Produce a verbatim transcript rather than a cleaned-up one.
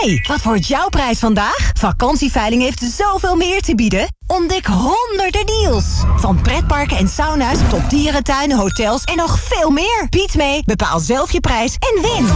hey, wat wordt jouw prijs vandaag? Vakantieveiling heeft zoveel meer te bieden. Ontdek honderden deals. Van pretparken en sauna's tot dierentuinen, hotels en nog veel meer. Bied mee, bepaal zelf je prijs en win.